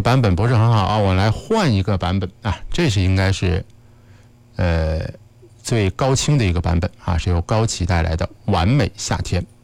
个版本不是很好啊，我来换一个版本啊，这是应该是最高清的一个版本啊，是由高旗带来的《完美夏天》。